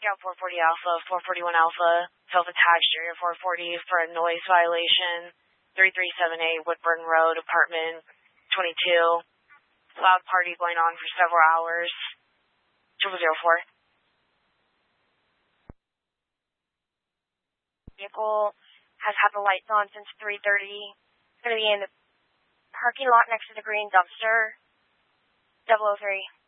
Scout 440 Alpha, 441 Alpha, self-attached area 440 for a noise violation, 3378 Woodburn Road, apartment 22. Loud party going on for several hours. 0004. Vehicle has had the lights on since 3:30. It's going to be in the parking lot next to the green dumpster. 003.